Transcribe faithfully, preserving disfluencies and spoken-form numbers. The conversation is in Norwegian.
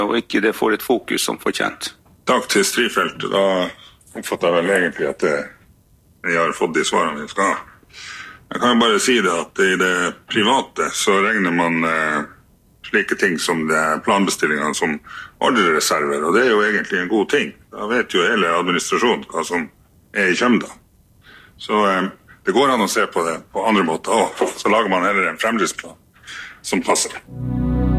og ikke det får et fokus som fortjent. Takk til Strifeldt. Da oppfatter jeg vel egentlig at det, jeg har fått de svarene vi skal ha. Jeg kan jo bare si det at i det private så regner man eh, slike ting som det planbestillingene som ordrereserver, og det er jo egentlig en god ting. Da vet jo hele administrasjonen hva som er i kjemda. Så eh, det går an å se på det på andre måter også. Så lager man heller en fremdriftsplan som passer.